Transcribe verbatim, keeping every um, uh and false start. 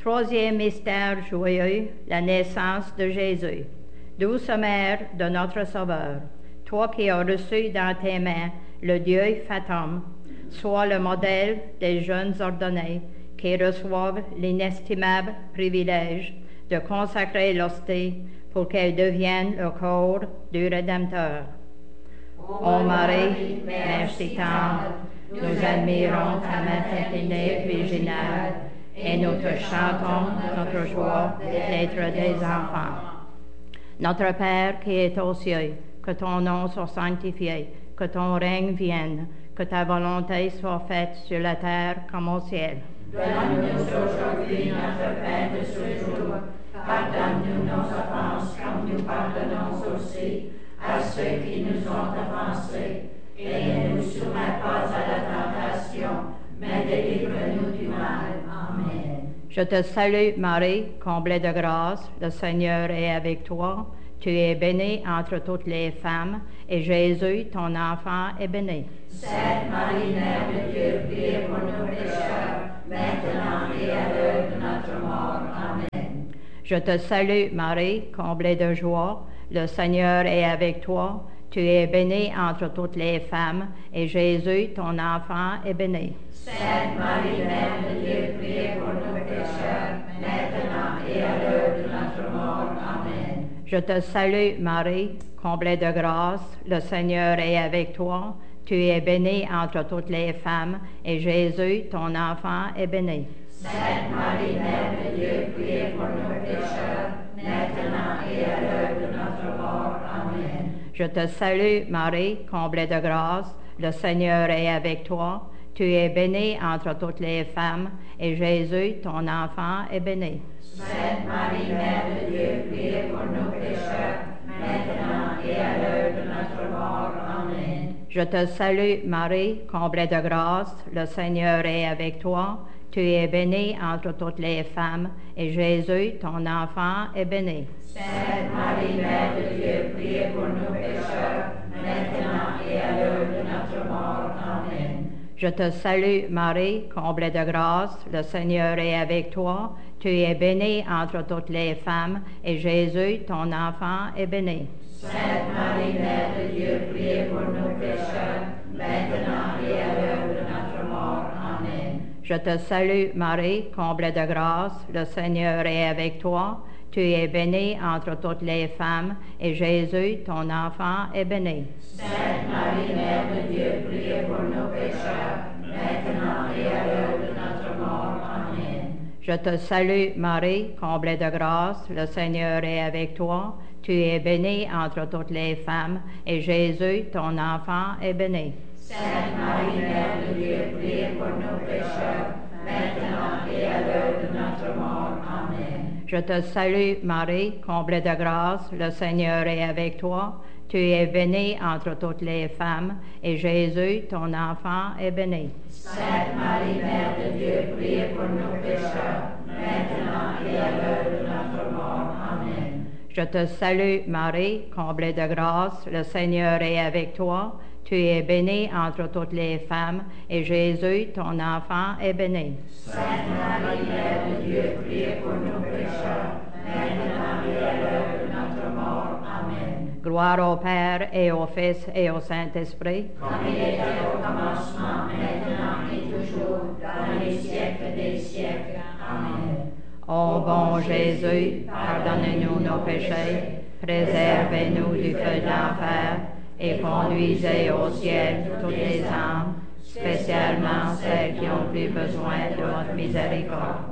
Troisième mystère joyeux, la naissance de Jésus. Douce mère de notre Sauveur, toi qui as reçu dans tes mains le Dieu fait homme, sois le modèle des jeunes ordonnés qui reçoivent l'inestimable privilège de consacrer l'hostie pour qu'elle devienne le corps du Rédempteur. Ô Marie, Mère si tendre, nous admirons ta maternité virginale et nous te chantons notre joie d'être des enfants. Notre Père qui est aux cieux, que ton nom soit sanctifié, que ton règne vienne, que ta volonté soit faite sur la terre comme au ciel. Donne-nous aujourd'hui notre pain de ce jour. Pardonne-nous nos offenses comme nous pardonnons aussi à ceux qui nous ont offensés. Et ne nous soumets pas à la tentation, mais délivre-nous du mal. Amen. Je te salue Marie, comblée de grâce, le Seigneur est avec toi. Tu es bénie entre toutes les femmes, et Jésus, ton enfant, est béni. Sainte Marie, Mère de Dieu, priez pour nous pécheurs, maintenant et à l'heure de notre mort. Amen. Je te salue Marie, comblée de joie, le Seigneur est avec toi. Tu es bénie entre toutes les femmes, et Jésus, ton enfant, est béni. Sainte Marie, Mère de Dieu, priez pour nous pécheurs, maintenant et à l'heure de notre mort. Amen. Je te salue Marie, comblée de grâce, le Seigneur est avec toi. Tu es bénie entre toutes les femmes, et Jésus, ton enfant, est béni. Sainte Marie, Mère de Dieu, priez pour nous pécheurs, maintenant et à l'heure de notre mort. Amen. Je te salue Marie, comblée de grâce, le Seigneur est avec toi. Tu es bénie entre toutes les femmes, et Jésus, ton enfant, est béni. Sainte Marie, Mère de Dieu, priez pour nous pécheurs, maintenant et à l'heure de notre mort. Amen. Je te salue Marie, comblée de grâce, le Seigneur est avec toi. Tu es bénie entre toutes les femmes, et Jésus, ton enfant, est béni. Sainte Marie, Mère de Dieu, priez pour nous pécheurs, maintenant et à l'heure de notre mort. Amen. Je te salue Marie, comblée de grâce, le Seigneur est avec toi. Tu es bénie entre toutes les femmes, et Jésus, ton enfant, est béni. Sainte Marie, Mère de Dieu, priez pour nous pécheurs, maintenant et à l'heure de notre mort. Amen. Je te salue Marie, comblée de grâce, le Seigneur est avec toi. Tu es bénie entre toutes les femmes, et Jésus, ton enfant, est béni. Sainte Marie, Mère de Dieu, priez pour nous pécheurs, maintenant et à l'heure de notre mort. Amen. Je te salue Marie, comblée de grâce, le Seigneur est avec toi. Tu es bénie entre toutes les femmes, et Jésus, ton enfant, est béni. Sainte Marie, Mère de Dieu, priez pour nous pécheurs, maintenant et à l'heure de notre mort. Amen. Je te salue Marie, comblée de grâce, le Seigneur est avec toi. Tu es bénie entre toutes les femmes, et Jésus, ton enfant, est béni. Sainte Marie, Mère de Dieu, priez pour nous pécheurs, maintenant et à l'heure de notre mort. Amen. Je te salue Marie, comblée de grâce, le Seigneur est avec toi. Tu es bénie entre toutes les femmes, et Jésus, ton enfant, est béni. Sainte Marie, Mère de Dieu, priez pour nous pécheurs, maintenant et à l'heure de notre mort. Amen. Gloire au Père, et au Fils, et au Saint-Esprit. Comme il était au commencement, maintenant et toujours, dans les siècles des siècles. Amen. Ô bon Jésus, pardonnez-nous nos péchés, préservez-nous du feu de l'enfer, et conduisez au ciel toutes les âmes, spécialement celles qui ont plus besoin de votre miséricorde.